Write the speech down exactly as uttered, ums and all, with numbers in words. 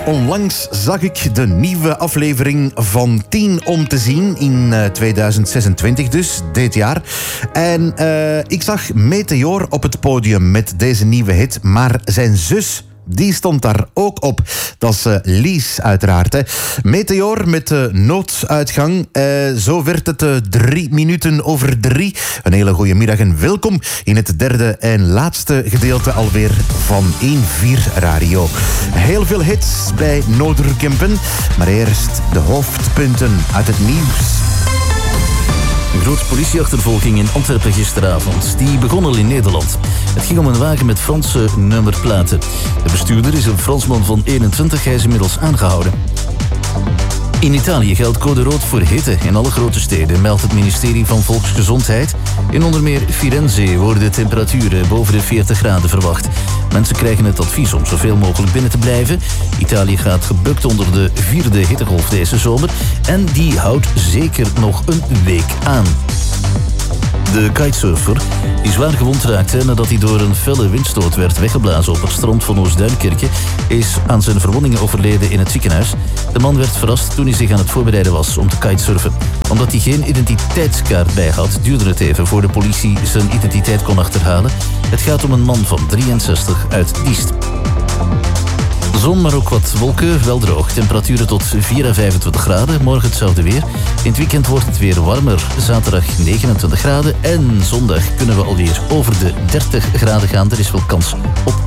onlangs zag ik de nieuwe aflevering van tien om te zien in uh, tweeduizend zesentwintig, dus dit jaar. En uh, ik zag Meteor op het podium met deze nieuwe hit, maar zijn zus, die stond daar ook op. Dat is uh, Lies, uiteraard. Hè. Meteor met de nooduitgang. Uh, zo werd het uh, drie minuten over drie. Een hele goede middag en welkom in het derde en laatste gedeelte alweer van één vier Radio. Heel veel hits bij Noorderkempen, maar eerst de hoofdpunten uit het nieuws. Een grote politieachtervolging in Antwerpen gisteravond. Die begon al in Nederland. Het ging om een wagen met Franse nummerplaten. De bestuurder is een Fransman van eenentwintig. Hij is inmiddels aangehouden. In Italië geldt code rood voor hitte in alle grote steden, meldt het ministerie van Volksgezondheid. In onder meer Firenze worden temperaturen boven de veertig graden verwacht. Mensen krijgen het advies om zoveel mogelijk binnen te blijven. Italië gaat gebukt onder de vierde hittegolf deze zomer. En die houdt zeker nog een week aan. De kitesurfer, die zwaar gewond raakte nadat hij door een felle windstoot werd weggeblazen op het strand van Oost-Duinkerke, is aan zijn verwondingen overleden in het ziekenhuis. De man werd verrast toen hij zich aan het voorbereiden was om te kitesurfen. Omdat hij geen identiteitskaart bij had, duurde het even voor de politie zijn identiteit kon achterhalen. Het gaat om een man van drieënzestig uit Diest. Zon, maar ook wat wolken, wel droog. Temperaturen tot vier à vijfentwintig graden. Morgen hetzelfde weer. In het weekend wordt het weer warmer. Zaterdag negenentwintig graden. En zondag kunnen we alweer over de dertig graden gaan. Er is wel kans op